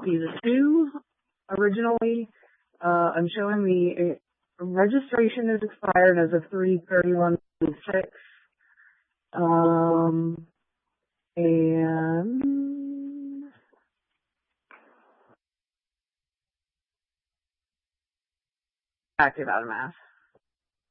be the 2 originally. I'm showing the registration is expired as of 3/31/26. And active out of math.